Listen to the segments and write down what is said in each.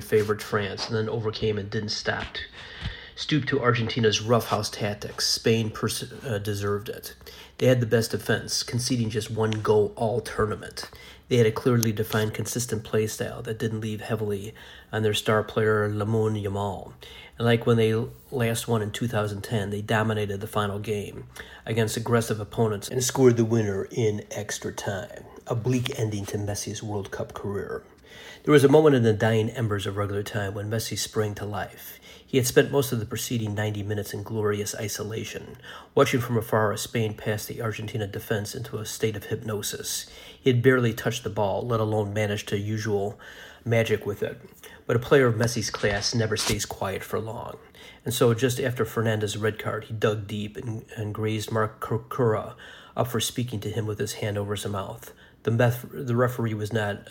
favorite France, and then overcame and didn't stoop to Argentina's roughhouse tactics. Spain deserved it. They had the best defense, conceding just one goal all tournament. They had a clearly defined, consistent play style that didn't leave heavily on their star player Lamine Yamal. And like when they last won in 2010, they dominated the final game against aggressive opponents and scored the winner in extra time. A bleak ending to Messi's World Cup career. There was a moment in the dying embers of regular time when Messi sprang to life. He had spent most of the preceding 90 minutes in glorious isolation, watching from afar as Spain passed the Argentina defense into a state of hypnosis. He had barely touched the ball, let alone managed to usual magic with it. But a player of Messi's class never stays quiet for long. And so just after Fernandez's red card, he dug deep and grazed Marc Cucurella up for speaking to him with his hand over his mouth. The referee was not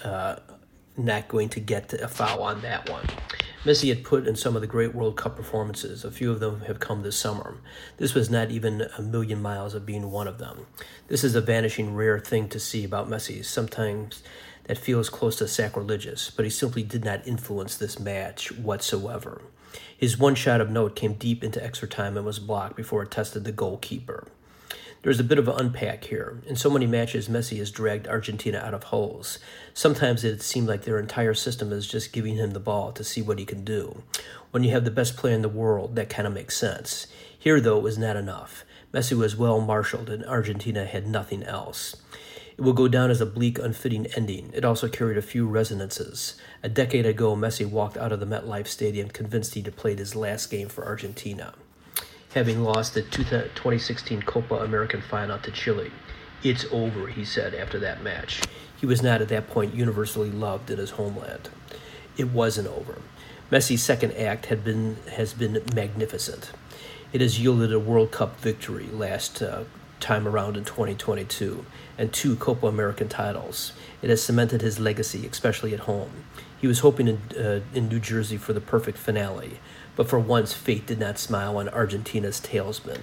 going to get a foul on that one. Messi had put in some of the great World Cup performances. A few of them have come this summer. This was not even a million miles of being one of them. This is a vanishing rare thing to see about Messi. Sometimes that feels close to sacrilegious, but he simply did not influence this match whatsoever. His one shot of note came deep into extra time and was blocked before it tested the goalkeeper. There's a bit of an unpack here. In so many matches, Messi has dragged Argentina out of holes. Sometimes it seemed like their entire system is just giving him the ball to see what he can do. When you have the best player in the world, that kind of makes sense. Here, though, it was not enough. Messi was well marshaled, and Argentina had nothing else. It will go down as a bleak, unfitting ending. It also carried a few resonances. A decade ago, Messi walked out of the MetLife Stadium convinced he'd played his last game for Argentina, having lost the 2016 Copa American final to Chile. "It's over," he said after that match. He was not at that point universally loved in his homeland. It wasn't over. Messi's second act has been magnificent. It has yielded a World Cup victory last time around in 2022 and 2 Copa American titles. It has cemented his legacy, especially at home. He was hoping in New Jersey for the perfect finale, but for once fate did not smile on Argentina's tailspin.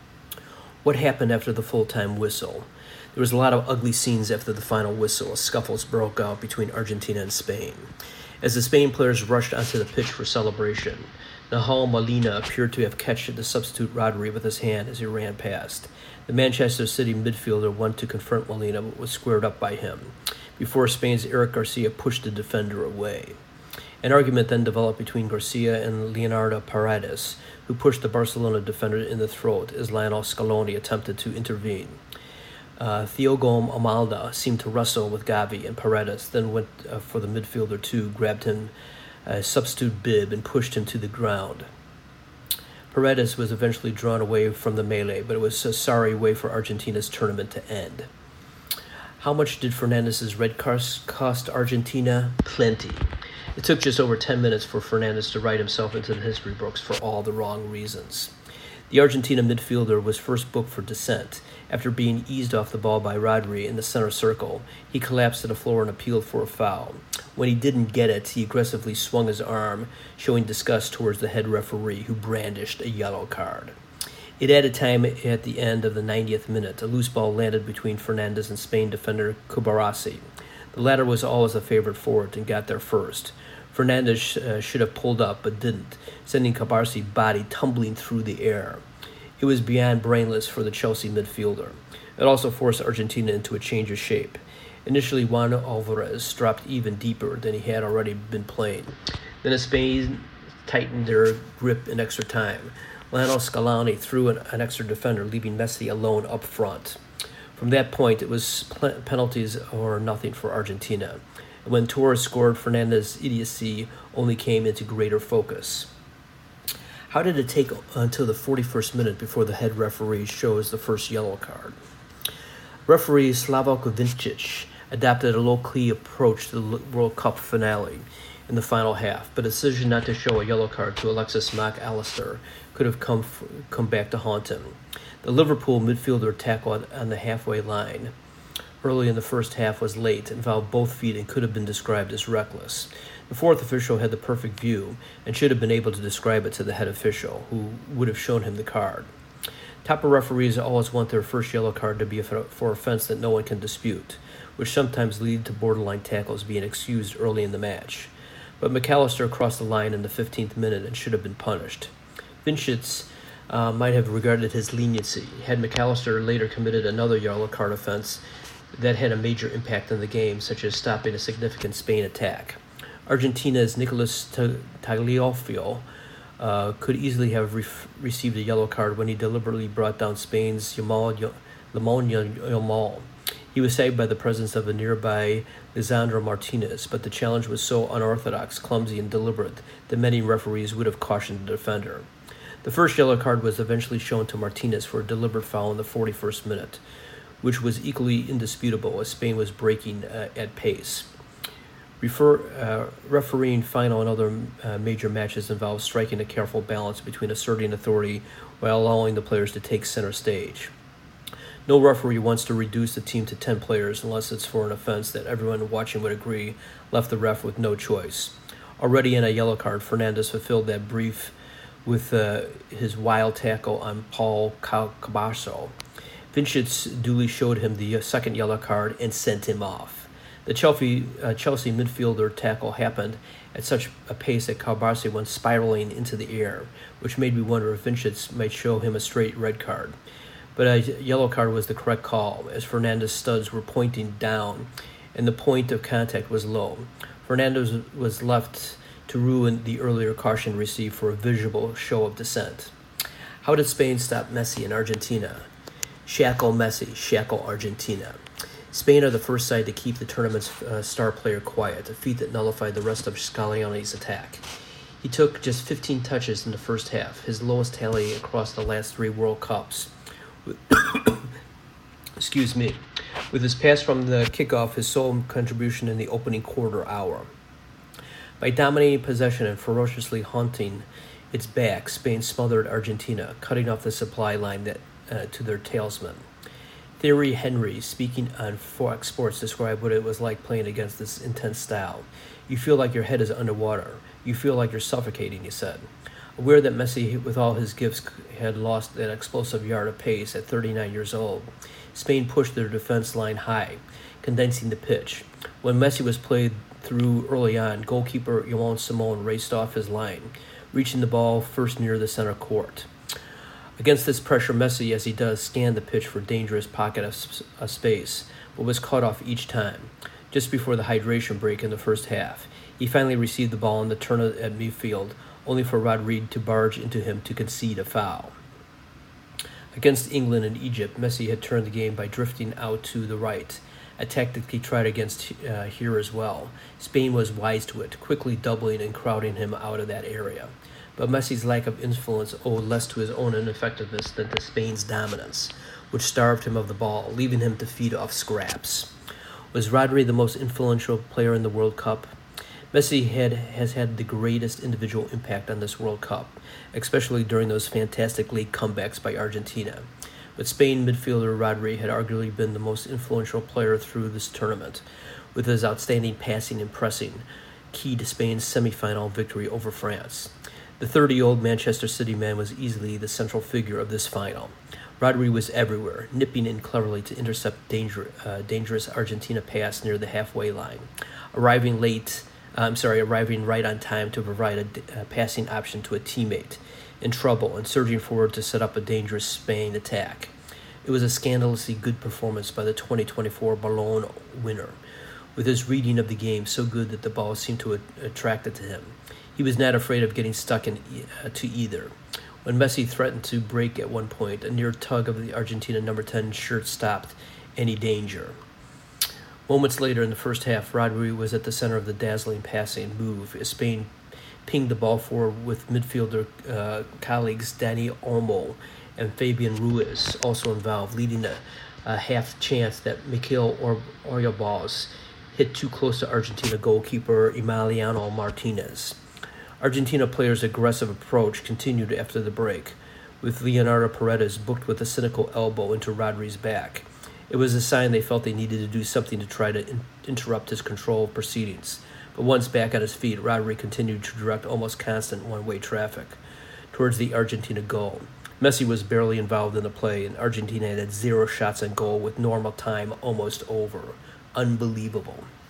What happened after the full-time whistle? There was a lot of ugly scenes after the final whistle. Scuffles broke out between Argentina and Spain. As the Spain players rushed onto the pitch for celebration, Nahuel Molina appeared to have catched the substitute Rodri with his hand as he ran past. The Manchester City midfielder went to confront Molina but was squared up by him, before Spain's Eric Garcia pushed the defender away. An argument then developed between Garcia and Leonardo Paredes, who pushed the Barcelona defender in the throat as Lionel Scaloni attempted to intervene. Thiago Almada seemed to wrestle with Gavi, and Paredes then went for the midfielder too, grabbed him a substitute bib and pushed him to the ground. Paredes was eventually drawn away from the melee, but it was a sorry way for Argentina's tournament to end. How much did Fernandez's red card cost Argentina? Plenty. It took just over 10 minutes for Fernandez to write himself into the history books for all the wrong reasons. The Argentina midfielder was first booked for dissent. After being eased off the ball by Rodri in the center circle, he collapsed to the floor and appealed for a foul. When he didn't get it, he aggressively swung his arm, showing disgust towards the head referee, who brandished a yellow card. It added time at the end of the 90th minute. A loose ball landed between Fernandez and Spain defender Cubarsí. The latter was always a favorite for it and got there first. Fernandez should have pulled up, but didn't, sending Cubarsi's body tumbling through the air. It was beyond brainless for the Chelsea midfielder. It also forced Argentina into a change of shape. Initially, Juan Alvarez dropped even deeper than he had already been playing. Then Spain tightened their grip in extra time. Lionel Scaloni threw an extra defender, leaving Messi alone up front. From that point, it was penalties or nothing for Argentina. And when Torres scored, Fernandez's idiocy only came into greater focus. How did it take until the 41st minute before the head referee shows the first yellow card? Referee Slavko Vincic adopted a low-key approach to the World Cup finale in the final half, but a decision not to show a yellow card to Alexis Mac Allister could have come back to haunt him. The Liverpool midfielder tackled on the halfway line early in the first half was late, involved both feet, and could have been described as reckless. The fourth official had the perfect view and should have been able to describe it to the head official, who would have shown him the card. Top referees always want their first yellow card to be for offense that no one can dispute, which sometimes lead to borderline tackles being excused early in the match. but McAllister crossed the line in the 15th minute and should have been punished. Vincitz might have regarded his leniency had McAllister later committed another yellow card offense that had a major impact on the game, such as stopping a significant Spain attack. Argentina's Nicolas Tagliafico could easily have received a yellow card when he deliberately brought down Spain's Lamine Yamal. He was saved by the presence of a nearby Lisandro Martinez, but the challenge was so unorthodox, clumsy, and deliberate that many referees would have cautioned the defender. The first yellow card was eventually shown to Martinez for a deliberate foul in the 41st minute, which was equally indisputable as Spain was breaking at pace. Refereeing final and other major matches involves striking a careful balance between asserting authority while allowing the players to take center stage. No referee wants to reduce the team to 10 players unless it's for an offense that everyone watching would agree left the ref with no choice. Already in a yellow card, Fernandez fulfilled that brief with his wild tackle on Paul Cabasso. Vincitz duly showed him the second yellow card and sent him off. The Chelsea midfielder tackle happened at such a pace that Cabasso went spiraling into the air, which made me wonder if Vincitz might show him a straight red card. But a yellow card was the correct call, as Fernandez's studs were pointing down and the point of contact was low. Fernandez was left to ruin the earlier caution received for a visible show of dissent. How did Spain stop Messi in Argentina? Shackle Messi, shackle Argentina. Spain are the first side to keep the tournament's star player quiet, a feat that nullified the rest of Scaloni's attack. He took just 15 touches in the first half, his lowest tally across the last 3 World Cups. Excuse me. With his pass from the kickoff, his sole contribution in the opening quarter hour. By dominating possession and ferociously haunting its back, Spain smothered Argentina, cutting off the supply line to their tailsmen. Thierry Henry, speaking on Fox Sports, described what it was like playing against this intense style. You feel like your head is underwater. You feel like you're suffocating, he said. Aware that Messi, with all his gifts, had lost that explosive yard of pace at 39 years old, Spain pushed their defense line high, condensing the pitch. When Messi was played through early on, goalkeeper Yohan Simon raced off his line, reaching the ball first near the center court. Against this pressure, Messi, as he does, scanned the pitch for a dangerous pocket of space, but was cut off each time. Just before the hydration break in the first half, he finally received the ball in the turn at midfield, only for Rodri to barge into him to concede a foul. Against England and Egypt, Messi had turned the game by drifting out to the right, a tactic he tried against here as well. Spain was wise to it, quickly doubling and crowding him out of that area. But Messi's lack of influence owed less to his own ineffectiveness than to Spain's dominance, which starved him of the ball, leaving him to feed off scraps. Was Rodri the most influential player in the World Cup? Messi has had the greatest individual impact on this World Cup, especially during those fantastic late comebacks by Argentina. But Spain midfielder Rodri had arguably been the most influential player through this tournament, with his outstanding passing and pressing, key to Spain's semi-final victory over France. The 30-year-old Manchester City man was easily the central figure of this final. Rodri was everywhere, nipping in cleverly to intercept dangerous Argentina pass near the halfway line, arriving right on time to provide a passing option to a teammate in trouble and surging forward to set up a dangerous Spain attack. It was a scandalously good performance by the 2024 Ballon winner, with his reading of the game so good that the ball seemed to attract it to him. He was not afraid of getting stuck to either. When Messi threatened to break at one point, a near tug of the Argentina number 10 shirt stopped any danger. Moments later in the first half, Rodri was at the center of the dazzling passing move as Spain pinged the ball forward with midfielder colleagues Dani Olmo and Fabian Ruiz also involved, leading a half chance that Mikel Oyarzabal hit too close to Argentina goalkeeper Emiliano Martinez. Argentina players' aggressive approach continued after the break, with Leonardo Paredes booked with a cynical elbow into Rodri's back. It was a sign they felt they needed to do something to try to interrupt his control of proceedings. But once back on his feet, Rodri continued to direct almost constant one-way traffic towards the Argentina goal. Messi was barely involved in the play, and Argentina had 0 shots on goal with normal time almost over. Unbelievable.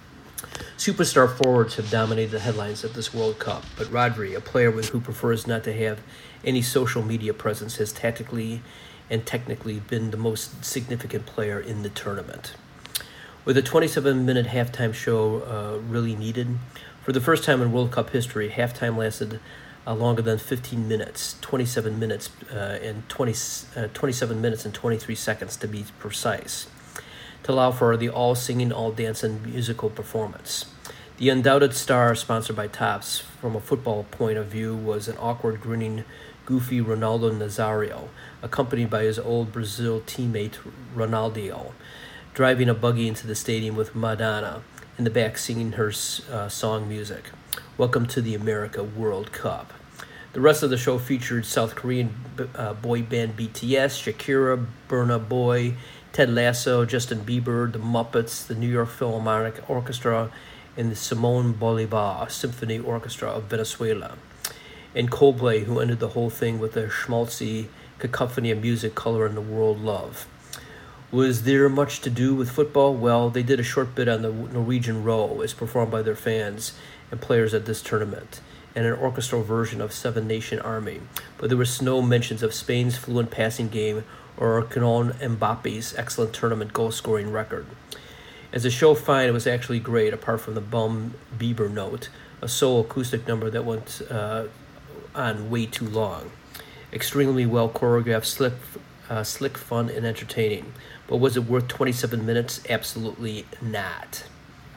Superstar forwards have dominated the headlines at this World Cup, but Rodri, a player who prefers not to have any social media presence, has tactically and technically been the most significant player in the tournament. With a 27-minute halftime show really needed, for the first time in World Cup history, halftime lasted longer than 15 minutes, 27 minutes and 27 minutes and 23 seconds to be precise, to allow for the all-singing, all-dancing musical performance. The undoubted star, sponsored by Topps, from a football point of view, was an awkward, grinning, goofy Ronaldo Nazario, accompanied by his old Brazil teammate Ronaldinho, driving a buggy into the stadium with Madonna in the back singing her song music. Welcome to the America World Cup. The rest of the show featured South Korean boy band BTS, Shakira, Burna Boy, Ted Lasso, Justin Bieber, the Muppets, the New York Philharmonic Orchestra, and the Simon Bolivar Symphony Orchestra of Venezuela, and Coldplay, who ended the whole thing with a schmaltzy cacophony of music coloring the world love. Was there much to do with football? Well, they did a short bit on the Norwegian Row, as performed by their fans and players at this tournament, and an orchestral version of Seven Nation Army, but there was no mentions of Spain's fluent passing game or Kylian Mbappe's excellent tournament goal-scoring record. As a show fine, it was actually great, apart from the bum Bieber note, a solo acoustic number that went on way too long. Extremely well choreographed, slick, fun, and entertaining. But was it worth 27 minutes? Absolutely not.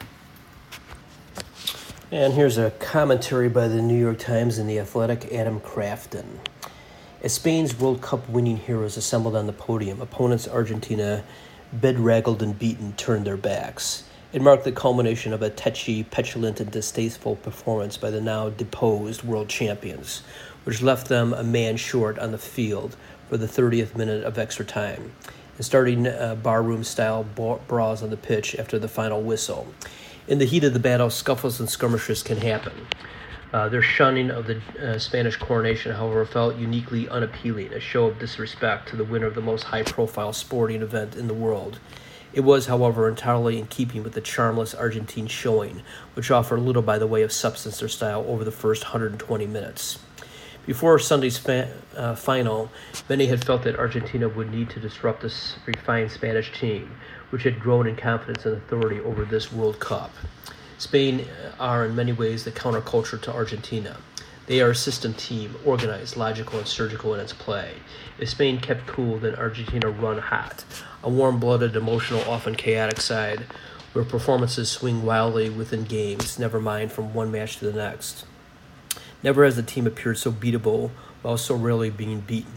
And here's a commentary by the New York Times and The Athletic, Adam Crafton. As Spain's World Cup winning heroes assembled on the podium, opponents Argentina, bedraggled and beaten, turned their backs. It marked the culmination of a tetchy, petulant, and distasteful performance by the now deposed world champions, which left them a man short on the field for the 30th minute of extra time, and starting barroom-style brawls on the pitch after the final whistle. In the heat of the battle, scuffles and skirmishes can happen. Their shunning of the Spanish coronation, however, felt uniquely unappealing, a show of disrespect to the winner of the most high-profile sporting event in the world. It was, however, entirely in keeping with the charmless Argentine showing, which offered little by the way of substance or style over the first 120 minutes. Before Sunday's final, many had felt that Argentina would need to disrupt this refined Spanish team, which had grown in confidence and authority over this World Cup. Spain are in many ways the counterculture to Argentina. They are a system team, organized, logical, and surgical in its play. If Spain kept cool, then Argentina run hot, a warm-blooded, emotional, often chaotic side where performances swing wildly within games, never mind from one match to the next. Never has the team appeared so beatable while so rarely being beaten.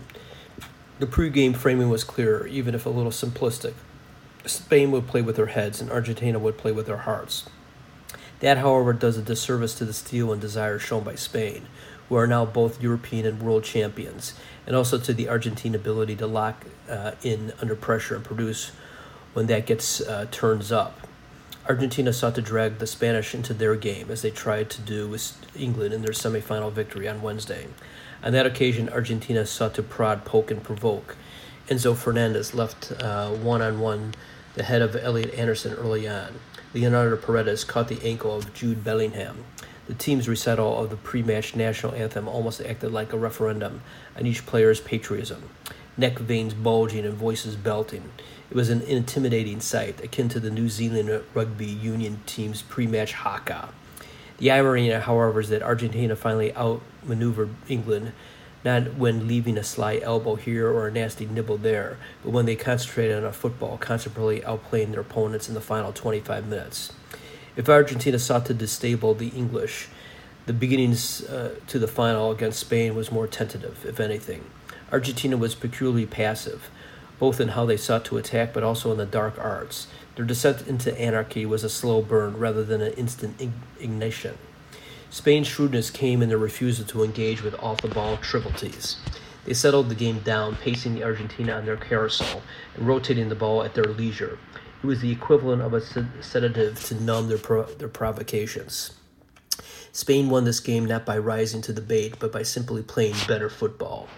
The pre-game framing was clear, even if a little simplistic. Spain would play with their heads, and Argentina would play with their hearts. That, however, does a disservice to the steel and desire shown by Spain, who are now both European and world champions, and also to the Argentine ability to lock in under pressure and produce when that gets turns up. Argentina sought to drag the Spanish into their game, as they tried to do with England in their semifinal victory on Wednesday. On that occasion, Argentina sought to prod, poke, and provoke. Enzo Fernandez left one-on-one the head of Elliot Anderson early on. Leonardo Paredes caught the ankle of Jude Bellingham. The team's recital of the pre-match national anthem almost acted like a referendum on each player's patriotism. Neck veins bulging and voices belting. It was an intimidating sight, akin to the New Zealand rugby union team's pre-match haka. The irony, however, is that Argentina finally outmaneuvered England, not when leaving a sly elbow here or a nasty nibble there, but when they concentrated on a football, constantly outplaying their opponents in the final 25 minutes. If Argentina sought to destabilize the English, the beginnings to the final against Spain was more tentative, if anything. Argentina was peculiarly passive, both in how they sought to attack but also in the dark arts. Their descent into anarchy was a slow burn rather than an instant ignition. Spain's shrewdness came in their refusal to engage with off-the-ball trivialities. They settled the game down, pacing the Argentina on their carousel and rotating the ball at their leisure. It was the equivalent of a sedative to numb their provocations. Spain won this game not by rising to the bait, but by simply playing better football.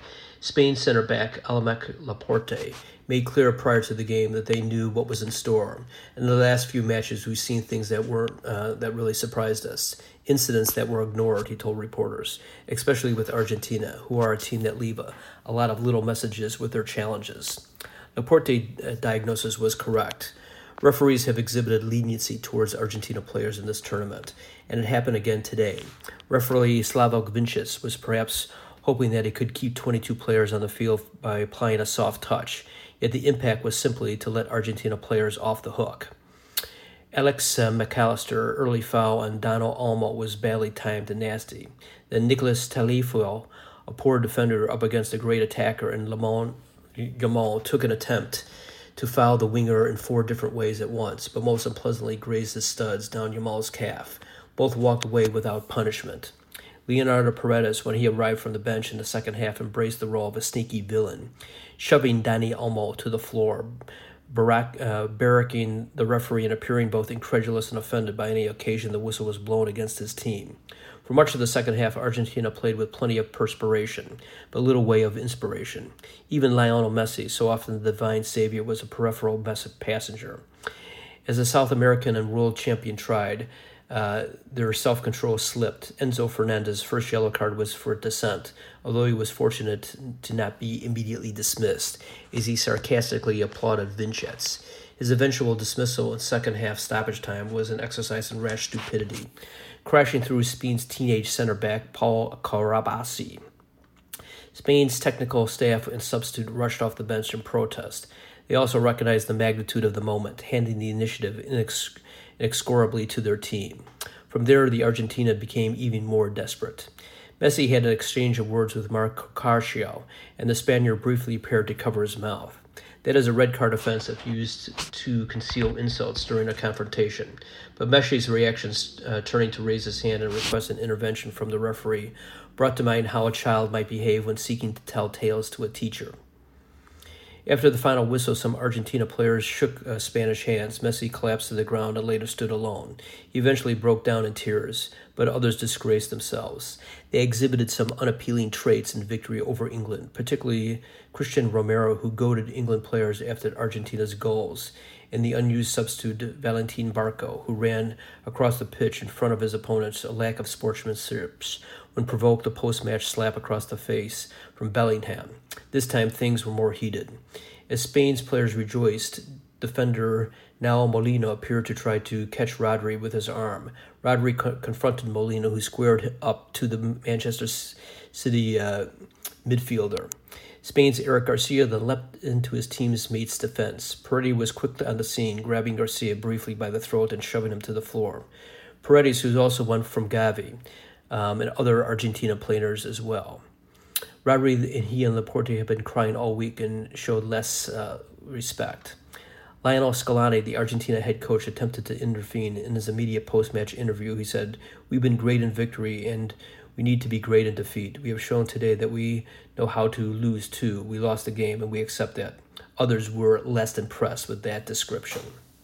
Spain center back Almec Laporte made clear prior to the game that they knew what was in store. In the last few matches, we've seen things that that really surprised us. Incidents that were ignored, he told reporters, especially with Argentina, who are a team that leave a lot of little messages with their challenges. Laporte's diagnosis was correct. Referees have exhibited leniency towards Argentina players in this tournament, and it happened again today. Referee Slavko Vincic was perhaps hoping that he could keep 22 players on the field by applying a soft touch, yet the impact was simply to let Argentina players off the hook. Alex McAllister early foul on Dani Olmo was badly timed and nasty. Then Nicolas Tagliafico, a poor defender up against a great attacker, and Lamine Yamal took an attempt to foul the winger in 4 different ways at once, but most unpleasantly grazed his studs down Yamal's calf. Both walked away without punishment. Leonardo Paredes, when he arrived from the bench in the second half, embraced the role of a sneaky villain, shoving Dani Olmo to the floor, barracking the referee and appearing both incredulous and offended by any occasion the whistle was blown against his team. For much of the second half, Argentina played with plenty of perspiration, but little way of inspiration. Even Lionel Messi, so often the divine savior, was a peripheral passenger. As the South American and world champion tried, their self-control slipped. Enzo Fernandez's first yellow card was for dissent, although he was fortunate to not be immediately dismissed, as he sarcastically applauded Vincic. His eventual dismissal in second-half stoppage time was an exercise in rash stupidity, crashing through Spain's teenage center back Paul Carabasi. Spain's technical staff and substitute rushed off the bench in protest. They also recognized the magnitude of the moment, handing the initiative inexorably to their team. From there, the Argentina became even more desperate. Messi had an exchange of words with Marc Carcio, and the Spaniard briefly appeared to cover his mouth. That is a red card offense if used to conceal insults during a confrontation. But Messi's reactions, turning to raise his hand and request an intervention from the referee, brought to mind how a child might behave when seeking to tell tales to a teacher. After the final whistle, some Argentina players shook Spanish hands. Messi collapsed to the ground and later stood alone. He eventually broke down in tears, but others disgraced themselves. They exhibited some unappealing traits in victory over England, particularly Christian Romero, who goaded England players after Argentina's goals, and the unused substitute Valentin Barco, who ran across the pitch in front of his opponents, a lack of sportsmanship when provoked a post-match slap across the face from Bellingham. This time things were more heated. As Spain's players rejoiced, defender Nahuel Molina appeared to try to catch Rodri with his arm. Rodri confronted Molina, who squared up to the Manchester City midfielder. Spain's Eric Garcia then leapt into his teammate's defense. Paredes was quick on the scene, grabbing Garcia briefly by the throat and shoving him to the floor. Paredes, who's also one from Gavi, and other Argentina players as well. Rodri and he and Laporte have been crying all week and showed less respect. Lionel Scaloni, the Argentina head coach, attempted to intervene. In his immediate post-match interview, he said, "We've been great in victory and we need to be great in defeat. We have shown today that we know how to lose too. We lost the game and we accept that." Others were less impressed with that description.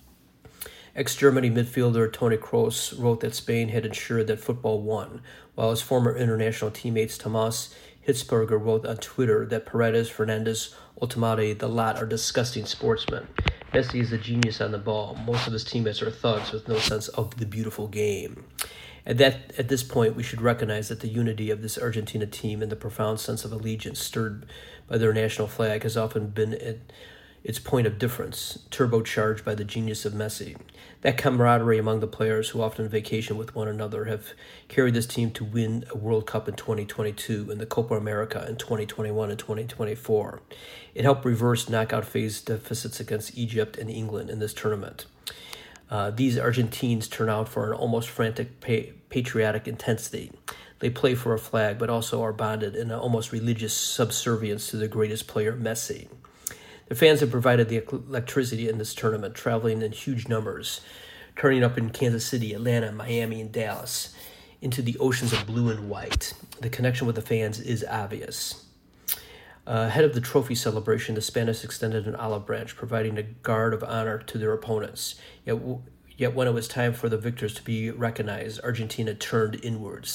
Ex-Germany midfielder Toni Kroos wrote that Spain had ensured that football won, while his former international teammates Thomas Hitzberger wrote on Twitter that Paredes, Fernandez, Otamendi, the lot are disgusting sportsmen. Messi is a genius on the ball. Most of his teammates are thugs with no sense of the beautiful game. At this point, we should recognize that the unity of this Argentina team and the profound sense of allegiance stirred by their national flag has often been at its point of difference, turbocharged by the genius of Messi. That camaraderie among the players, who often vacation with one another, have carried this team to win a World Cup in 2022 and the Copa America in 2021 and 2024. It helped reverse knockout phase deficits against Egypt and England in this tournament. These Argentines turn out for an almost frantic patriotic intensity. They play for a flag, but also are bonded in an almost religious subservience to the greatest player, Messi. The fans have provided the electricity in this tournament, traveling in huge numbers, turning up in Kansas City, Atlanta, Miami, and Dallas, into the oceans of blue and white. The connection with the fans is obvious. Ahead of the trophy celebration, the Spanish extended an olive branch, providing a guard of honor to their opponents. Yet when it was time for the victors to be recognized, Argentina turned inwards.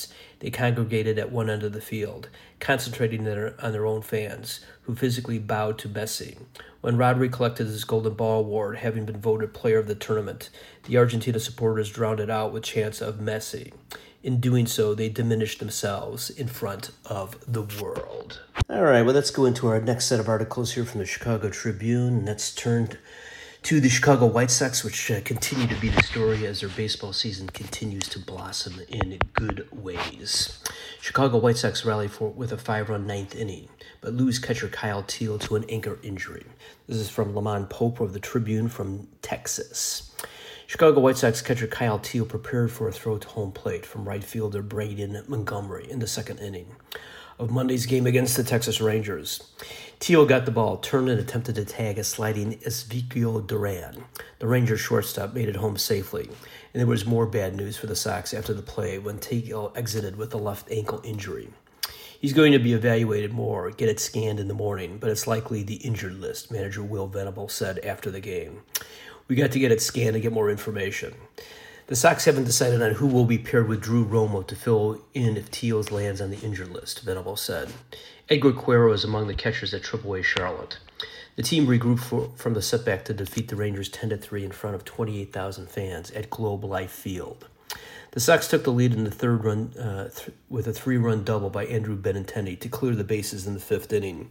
They congregated at one end of the field, concentrating on their own fans, who physically bowed to Messi. When Rodri collected his Golden Ball award, having been voted player of the tournament, the Argentina supporters drowned it out with chants of Messi. In doing so, they diminished themselves in front of the world. All right, well, let's go into our next set of articles here from the Chicago Tribune. Let's turn to the Chicago White Sox, which continue to be the story as their baseball season continues to blossom in good ways. Chicago White Sox rally with a 5-run ninth inning, but lose catcher Kyle Teel to an ankle injury. This is from Lamont Pope of the Tribune from Texas. Chicago White Sox catcher Kyle Teel prepared for a throw to home plate from right fielder Braden Montgomery in the second inning of Monday's game against the Texas Rangers. Teel got the ball, turned and attempted to tag a sliding Ezequiel Duran. The Rangers shortstop made it home safely, and there was more bad news for the Sox after the play when Teel exited with a left ankle injury. He's going to be evaluated more, get it scanned in the morning, but it's likely the injured list, manager Will Venable said after the game. We got to get it scanned and get more information. The Sox haven't decided on who will be paired with Drew Romo to fill in if Teel lands on the injured list, Venable said. Edgar Cuero is among the catchers at AAA Charlotte. The team regrouped from the setback to defeat the Rangers 10-3 in front of 28,000 fans at Globe Life Field. The Sox took the lead in the third run with a 3-run double by Andrew Benintendi to clear the bases in the fifth inning.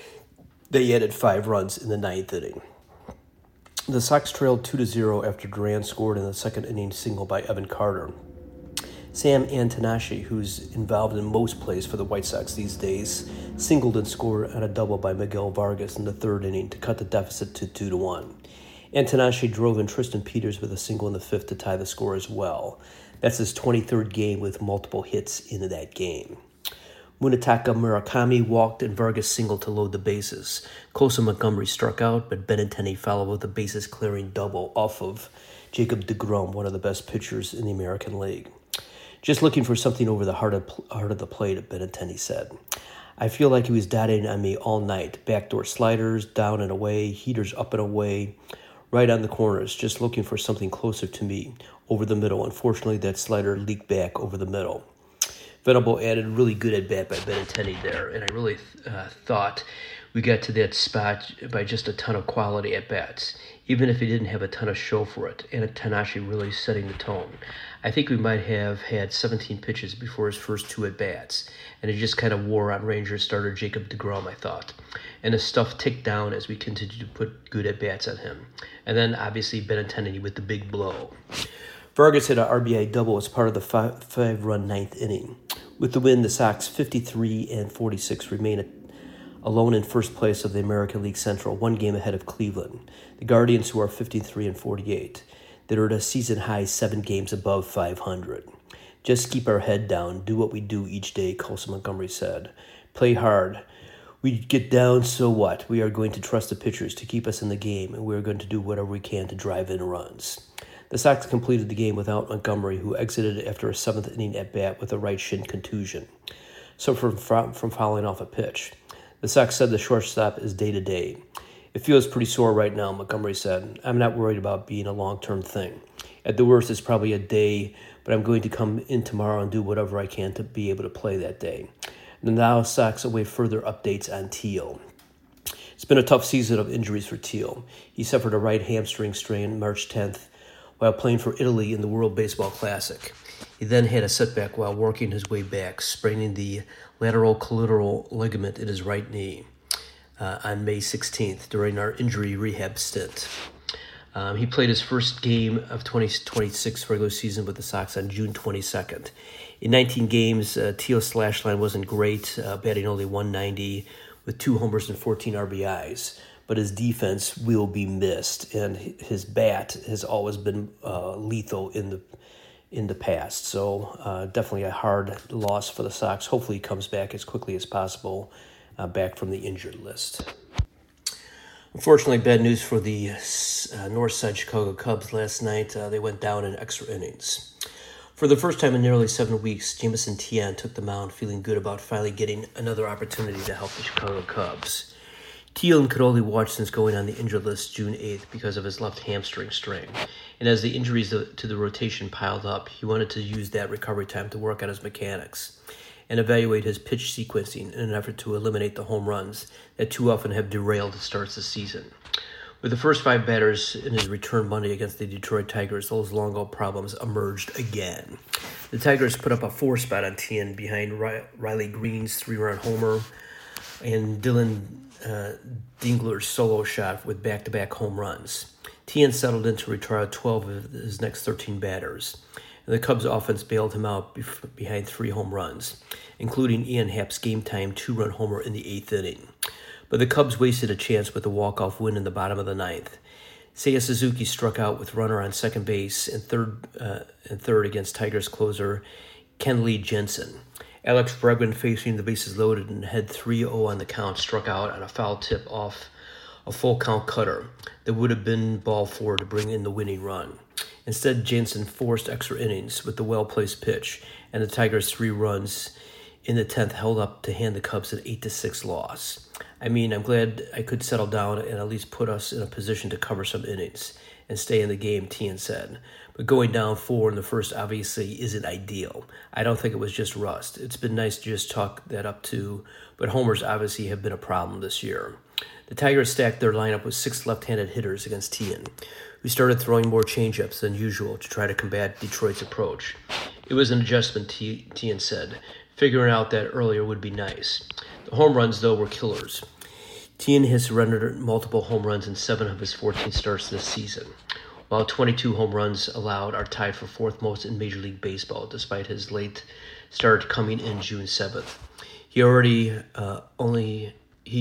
They added 5 runs in the ninth inning. The Sox trailed 2-0 after Duran scored in the second inning single by Evan Carter. Sam Antonashi, who's involved in most plays for the White Sox these days, singled and scored on a double by Miguel Vargas in the third inning to cut the deficit to 2-1. Antonashi drove in Tristan Peters with a single in the fifth to tie the score as well. That's his 23rd game with multiple hits in that game. Munetaka Murakami walked and Vargas singled to load the bases. Colson Montgomery struck out, but Benintendi followed with a bases-clearing double off of Jacob deGrom, one of the best pitchers in the American League. Just looking for something over the heart of the plate, Benintendi said. I feel like he was dotting on me all night. Backdoor sliders, down and away, heaters up and away, right on the corners, just looking for something closer to me, over the middle. Unfortunately, that slider leaked back over the middle. Venable added really good at-bat by Benintendi there, and I really thought we got to that spot by just a ton of quality at-bats, even if he didn't have a ton of show for it, and Tanashi really setting the tone. I think we might have had 17 pitches before his first 2 at-bats, and it just kind of wore on Rangers starter Jacob deGrom, I thought. And the stuff ticked down as we continued to put good at-bats on him. And then, obviously, Benintendi with the big blow. Vargas hit an RBI double as part of the 5-run ninth inning. With the win, the Sox 53-46 remain alone in first place of the American League Central, 1 game ahead of Cleveland. The Guardians, who are 53-48, that are at a season-high 7 games above 500. Just keep our head down, do what we do each day, Colson Montgomery said. Play hard. We get down, so what? We are going to trust the pitchers to keep us in the game, and we are going to do whatever we can to drive in runs. The Sox completed the game without Montgomery, who exited after a 7th inning at-bat with a right shin contusion, so from fouling off a pitch. The Sox said the shortstop is day-to-day. It feels pretty sore right now, Montgomery said. I'm not worried about being a long-term thing. At the worst, it's probably a day, but I'm going to come in tomorrow and do whatever I can to be able to play that day. And now Sox await further updates on Teel. It's been a tough season of injuries for Teel. He suffered a right hamstring strain March 10th while playing for Italy in the World Baseball Classic. He then had a setback while working his way back, spraining the lateral collateral ligament in his right knee on May 16th during our injury rehab stint. He played his first game of 2026 regular season with the Sox on June 22nd. In 19 games, Teal's slash line wasn't great, batting only .190 with 2 homers and 14 RBIs. But his defense will be missed, and his bat has always been lethal in the past. So definitely a hard loss for the Sox. Hopefully he comes back as quickly as possible, back from the injured list. Unfortunately, bad news for the North Side Chicago Cubs last night. They went down in extra innings. For the first time in nearly 7 weeks, Jameson Tian took the mound, feeling good about finally getting another opportunity to help the Chicago Cubs. Teel could only watch since going on the injured list June 8th because of his left hamstring strain, and as the injuries to the rotation piled up, he wanted to use that recovery time to work on his mechanics and evaluate his pitch sequencing in an effort to eliminate the home runs that too often have derailed the starts of the season. With the first 5 batters in his return Monday against the Detroit Tigers, those long-haul problems emerged again. The Tigers put up a 4 spot on Tien behind Riley Green's 3-run homer and Dylan Dingler's solo shot with back-to-back home runs. Tien settled in to retire 12 of his next 13 batters, and the Cubs offense bailed him out behind 3 home runs, including Ian Happ's game-time 2-run homer in the 8th inning. But the Cubs wasted a chance with a walk-off win in the bottom of the 9th. Seiya Suzuki struck out with runner on second base and third against Tigers closer Kenley Jensen. Alex Bregman, facing the bases loaded and had 3-0 on the count, struck out on a foul tip off a full count cutter that would have been ball 4 to bring in the winning run. Instead, Jensen forced extra innings with the well-placed pitch, and the Tigers' 3 runs in the 10th held up to hand the Cubs an 8-6 loss. I mean, I'm glad I could settle down and at least put us in a position to cover some innings and stay in the game, Tien said. But going down 4 in the first obviously isn't ideal. I don't think it was just rust. It's been nice to just talk that up too, but homers obviously have been a problem this year. The Tigers stacked their lineup with 6 left-handed hitters against Tien, who started throwing more changeups than usual to try to combat Detroit's approach. It was an adjustment, Tien said. Figuring out that earlier would be nice. The home runs, though, were killers. Tien has surrendered multiple home runs in 7 of his 14 starts this season, while 22 home runs allowed are tied for 4th most in Major League Baseball, despite his late start coming in June 7th. He already only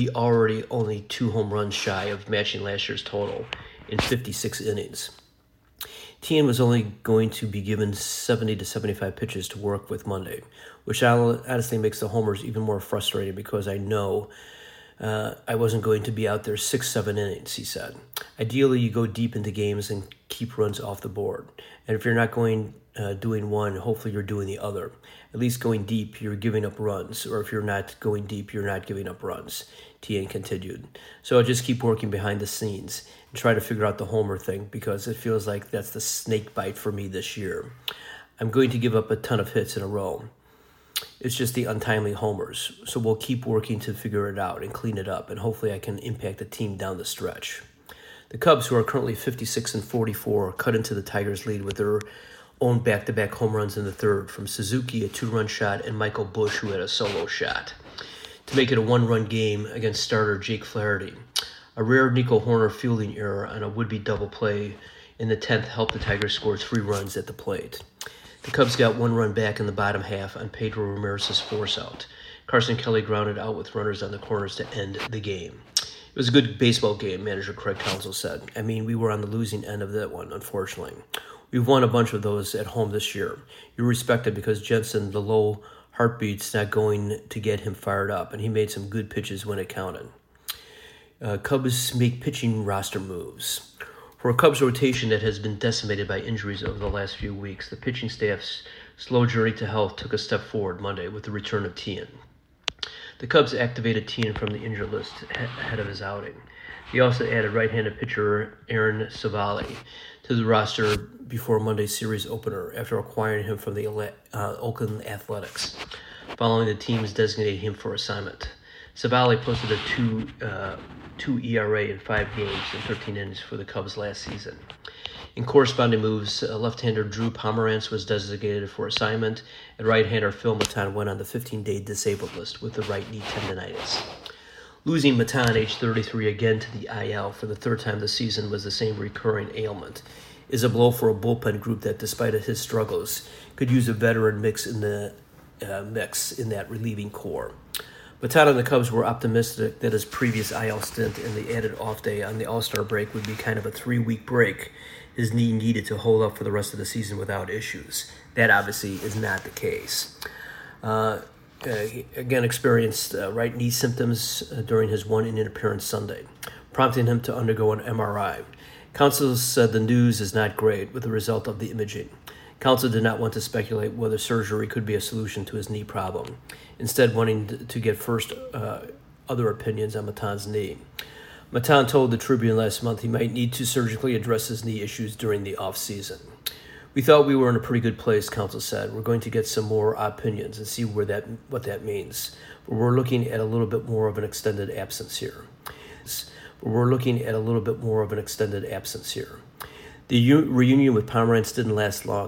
2 home runs shy of matching last year's total in 56 innings. Tien was only going to be given 70 to 75 pitches to work with Monday, which honestly makes the homers even more frustrating because I know I wasn't going to be out there 6-7 innings, he said. Ideally, you go deep into games and keep runs off the board. And if you're not doing one, hopefully you're doing the other. At least going deep, you're giving up runs. Or if you're not going deep, you're not giving up runs, Tien continued. So I'll just keep working behind the scenes and try to figure out the homer thing because it feels like that's the snake bite for me this year. I'm going to give up a ton of hits in a row. It's just the untimely homers. So we'll keep working to figure it out and clean it up, and hopefully I can impact the team down the stretch. The Cubs, who are currently 56-44, cut into the Tigers' lead with their own back-to-back home runs in the 3rd from Suzuki, a 2-run shot, and Michael Busch, who had a solo shot, to make it a 1-run game against starter Jake Flaherty. A rare Nico Hoerner fielding error on a would-be double play in the 10th helped the Tigers score 3 runs at the plate. The Cubs got 1 run back in the bottom half on Pedro Ramirez's force out. Carson Kelly grounded out with runners on the corners to end the game. It was a good baseball game, manager Craig Counsell said. I mean, we were on the losing end of that one, unfortunately. We've won a bunch of those at home this year. You're respected because Jensen, the low heartbeat's not going to get him fired up, and he made some good pitches when it counted. Cubs make pitching roster moves. For a Cubs rotation that has been decimated by injuries over the last few weeks, the pitching staff's slow journey to health took a step forward Monday with the return of Tien. The Cubs activated Tien from the injured list ahead of his outing. They also added right-handed pitcher Aaron Savali to the roster before Monday's series opener after acquiring him from the Oakland Athletics, following the team's designating him for assignment. Savali posted a 2 ERA in 5 games and 13 innings for the Cubs last season. In corresponding moves, left-hander Drew Pomeranz was designated for assignment, and right-hander Phil Maton went on the 15-day disabled list with the right knee tendonitis. Losing Maton, age 33, again to the IL for the 3rd time this season was the same recurring ailment, is a blow for a bullpen group that, despite his struggles, could use a veteran mix in that relieving core. Maton and the Cubs were optimistic that his previous IL stint and the added off day on the All-Star break would be kind of a 3-week break his knee needed to hold up for the rest of the season without issues. That obviously is not the case. Again experienced right knee symptoms during his 1-inning appearance Sunday, prompting him to undergo an MRI. Counsell said the news is not great with the result of the imaging. Counsell did not want to speculate whether surgery could be a solution to his knee problem, instead wanting to get first other opinions on Maton's knee. Matan told the Tribune last month he might need to surgically address his knee issues during the off-season. We thought we were in a pretty good place, Counsell said. We're going to get some more opinions and see what that means. But we're looking at a little bit more of an extended absence here. The reunion with Pomerantz didn't last long.